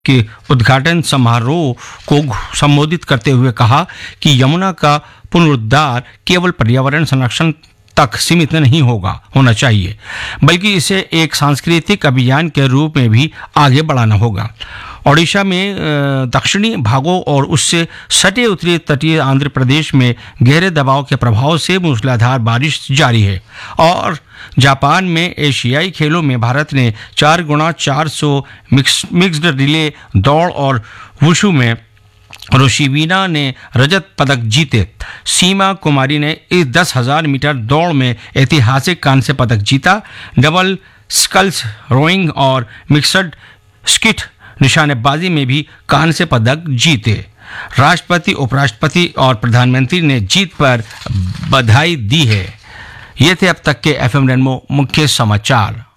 के उद्घाटन समारोह को संबोधित करते हुए कहा कि यमुना का पुनरुद्धार केवल पर्यावरण संरक्षण तक सीमित नहीं होना चाहिए, बल्कि इसे एक सांस्कृतिक अभियान के रूप में भी आगे बढ़ाना होगा। ओडिशा में दक्षिणी भागों और उससे सटे उत्तरी तटीय आंध्र प्रदेश में गहरे दबाव के प्रभाव से मूसलाधार बारिश जारी है और जापान में एशियाई खेलों में भारत ने 4x400 मिक्स्ड रिले दौड़ और वुशु में रोशिवीना ने रजत पदक जीते। सीमा कुमारी ने इस 10,000 मीटर दौड़ में ऐतिहासिक कांस्य पदक जीता। डबल स्कल्स रोइंग और मिक्सड स्किट निशानेबाजी में भी कांस्य पदक जीते। राष्ट्रपति, उपराष्ट्रपति और प्रधानमंत्री ने जीत पर बधाई दी है। ये थे अब तक के एफएम रेनबो मुख्य समाचार।